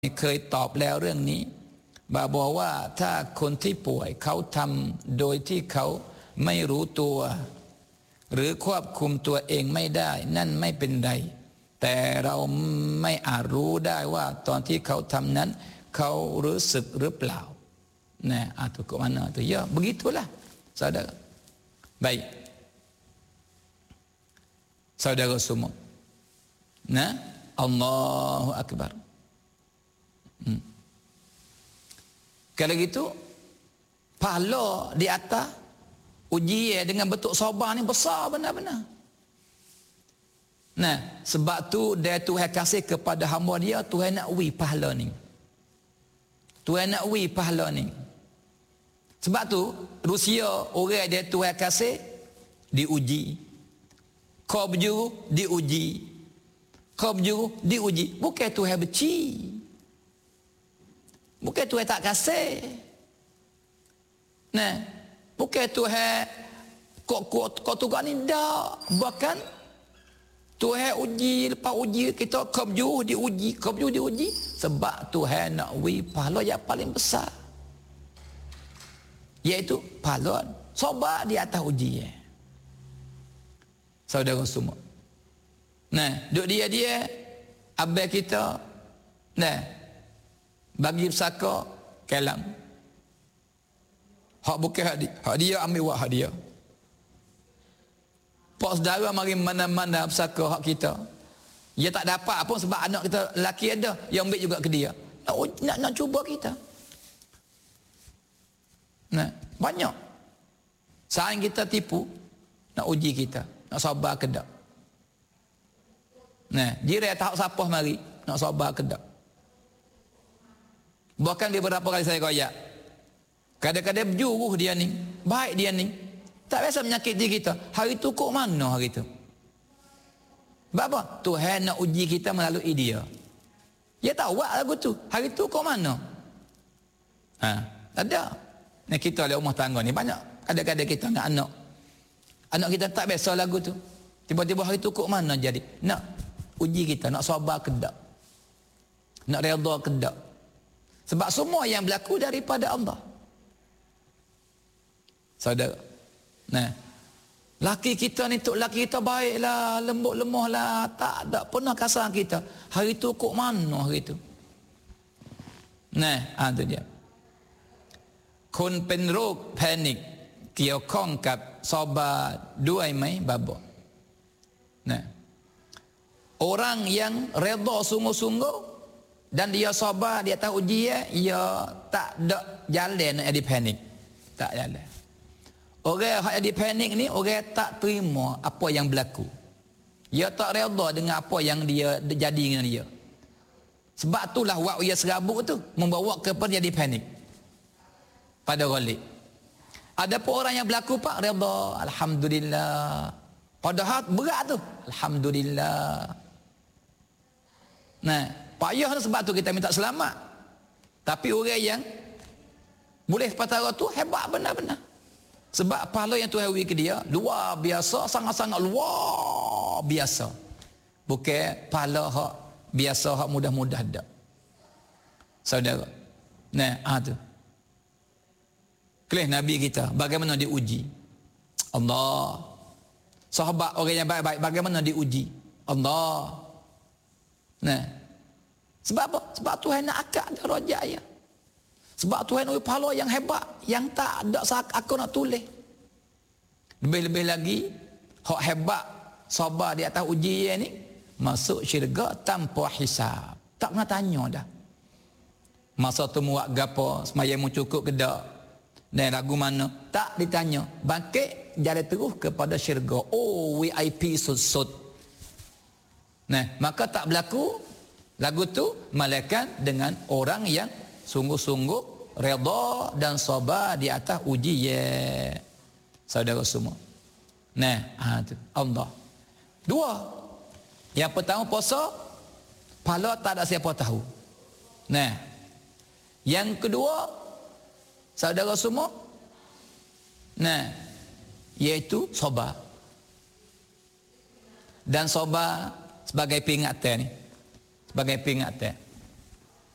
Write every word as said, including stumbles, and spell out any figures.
เคยตอบแล้วเรื่องนี้บาบอกว่าถ้าคนที่ป่วยเขาทำโดยที่เขาไม่รู้ตัวหรือควบคุมตัวเองไม่ได้นั่นไม่เป็นไรแต่เราไม่อาจรู้ได้ว่าตอนที่เขาทำนั้นเขารู้สึกหรือเปล่าnah atau ke mana tu ya begitulah saudara baik saudara semua nah Allahu akbar hmm. Kalau gitu pahala di atas ujian dengan bentuk sabar ni besar benar-benar. Nah, sebab tu dia Tuhan kasih kepada hamba dia, Tuhan nak wi pahala ni. Tuhan nak wi pahala ni. Sebab tu Rusia orang dia Tuhan kasih diuji. Kau berjuru diuji. Kau berjuru diuji. Bukan Tuhan benci. Bukan Tuhan tak kasih. Nah, bukan Tuhan kok kok kok tu gak ni dak. Bahkan Tuhan uji, lepas uji kita kabju diuji, kabju diuji sebab Tuhan nak wi pahala yang paling besar. Iaitu pahala sabar di atas ujian. Saudara semua. Nah, duk dia dia abang kita nah bagi pesaka kelang. Hak bukan hak dia, hak dia ambil wak hak dia. Pak saudara mari mana-mana pesaka hak kita. Dia tak dapat pun sebab anak kita lelaki ada, yang ambil juga ke dia. Nak nak, nak cuba kita. Nah, banyak. Saing kita tipu, nak uji kita, nak sabar ke tak. Nah, jiran tak siapa mari, nak sabar ke tak. Bahkan dia berapa kali saya koyak. Kadang-kadang berjuruh dia ni, baik dia ni. Tak biasa menyakiti kita. Hari tu kok mana hari tu? Sebab apa? Tuhan nak uji kita melalui dia. Dia tahu buat lagu tu. Hari tu kok mana? Ha, ada. Ni kita ada rumah tangga ni banyak. Kadang-kadang kita nak anak. Anak kita tak biasa lagu tu. Tiba-tiba hari tu kok mana jadi? Nak uji kita, nak sabar ke tak? Nak redha ke tak? Sebab semua yang berlaku daripada Allah. Saudara. Nah, laki kita ni tok laki kita baiklah, lembut lemah lah, tak ada pernah kasar kita. Hari tu kok mana hari tu? Nah, ah tu dia. คนเป็นโรคแพนิคเกี่ยวข้องกับซอบาด้วยไหมบาบอก Nah. Orang yang redha sungguh-sungguh dan dia sabar di atas ujian, ia tak ada jalan nak jadi panik. Tak jalan. Orang yang jadi panik ni, orang tak terima apa yang berlaku. Dia tak redha dengan apa yang dia jadi dengan dia. Sebab itulah wak ia serabut tu membawa kepada jadi panik. Pada ghalib. Ada pun orang yang berlaku pak redha, alhamdulillah. Padahal berat tu. Alhamdulillah. Nah, payah sebab tu kita minta selamat. Tapi orang yang boleh patara tu hebat benar-benar. Sebab pahala yang Tuhan beri ke dia luar biasa, sangat-sangat luar biasa. Bukan pahala hak biasa, hak mudah-mudah dak. Saudara. Nah, ah tu. Kelih Nabi kita bagaimana diuji. Allah. Sahabat orang yang baik-baik bagaimana diuji. Allah. Nah. Sebab apa? Sebab Tuhan nak akak darajat dia. Sebab Tuhan beri pahala yang hebat, yang tak ada aku nak tulis. Lebih-lebih lagi, hak hebat sabar di atas ujian ni masuk syurga tanpa hisab. Tak pernah tanya dah. Masa tu muak gapo, sembahyang mu cukup ke dak? Dan lagu mana? Tak ditanya. Bangkit jalan terus kepada syurga. Oh, V I P sud-sud. Nah, maka tak berlaku lagu tu malaikat dengan orang yang sungguh-sungguh redha dan sabar di atas ujian. Saudara semua. Nah, ha tu Allah. Dua. Yang pertama puasa, pahala tak ada siapa tahu. Nah. Yang kedua, saudara semua, nah, iaitu sabar. Dan sabar sebagai peringatan ni. Sebagai peringatan.